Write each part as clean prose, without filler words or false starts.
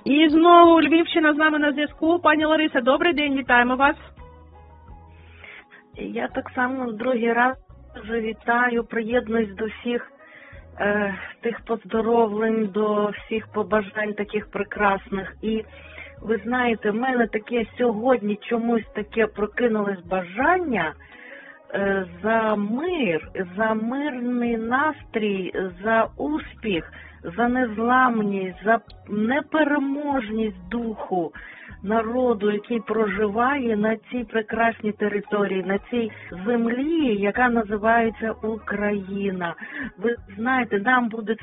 І знову Львівщина з нами на зв'язку. Пані Лариса, добрий день, вітаємо вас. Я так само другий раз вже вітаю, приєднуюсь до всіх тих поздоровлень, до всіх побажань таких прекрасних. І ви знаєте, в мене таке сьогодні чомусь таке прокинулось бажання за мир, за мирний настрій, за успіх, за незламність, за непереможність духу народу, який проживає на цій прекрасній території, на цій землі, яка називається Україна. Ви знаєте, нам будуть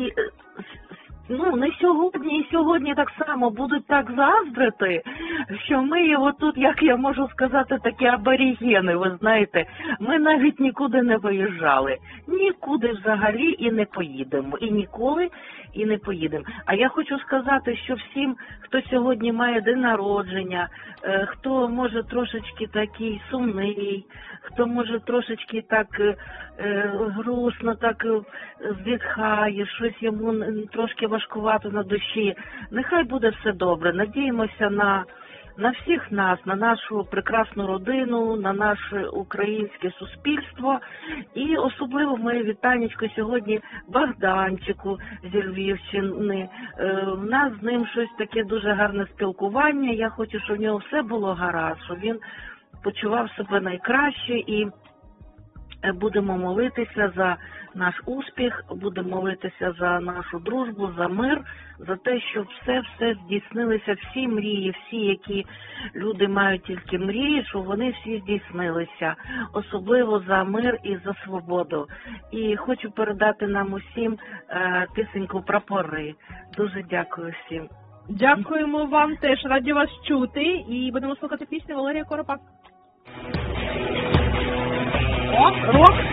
не сьогодні, і сьогодні так само будуть так заздрити, що ми отут, як я можу сказати, такі аборігени, ви знаєте, ми навіть нікуди не виїжджали, нікуди взагалі і не поїдемо, і ніколи і не поїдемо. А я хочу сказати, що всім, хто сьогодні має день народження, хто може трошечки такий сумний, хто може трошечки так грустно, так зітхає, щось йому трошки важкувато на душі. Нехай буде все добре. Надіємося на всіх нас, на нашу прекрасну родину, на наше українське суспільство. І особливо моє вітанечко сьогодні Богданчику зі Львівщини. У нас з ним щось таке дуже гарне спілкування. Я хочу, щоб в нього все було гаразд, щоб він почував себе найкраще, і будемо молитися за наш успіх, будемо молитися за нашу дружбу, за мир, за те, щоб все здійснилися, всі мрії, всі, які люди мають тільки мрії, щоб вони всі здійснилися, особливо за мир і за свободу. І хочу передати нам усім пісеньку «Прапори». Дуже дякую всім. Дякуємо вам теж, раді вас чути, і будемо слухати пісню Валерія Коропа. Рок!